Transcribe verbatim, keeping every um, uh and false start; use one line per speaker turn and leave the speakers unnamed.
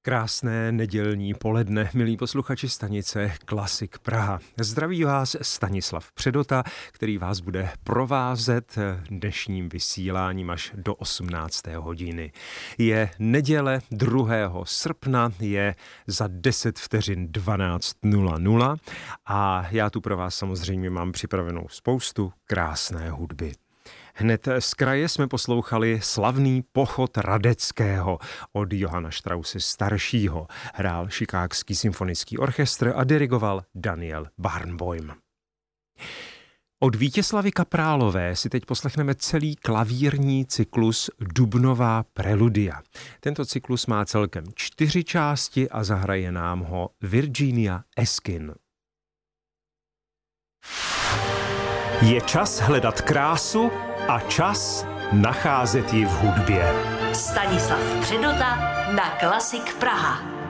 Krásné nedělní poledne, milí posluchači stanice Klasik Praha. Zdraví vás Stanislav Předota, který vás bude provázet dnešním vysíláním až do osmnácté hodiny. Je neděle druhého srpna, je za deset vteřin dvanáct nula nula a já tu pro vás samozřejmě mám připravenou spoustu krásné hudby. Hned z kraje jsme poslouchali slavný Pochod Radeckého od Johana Strause staršího. Hrál Chicagský symfonický orchestr a dirigoval Daniel Barenboim. Od Vítězslavy Kaprálové si teď poslechneme celý klavírní cyklus Dubnová preludia. Tento cyklus má celkem čtyři části a zahraje nám ho Virginia Eskin.
Je čas hledat krásu a čas nacházet ji v hudbě.
Stanislav Předota na Klasik Praha.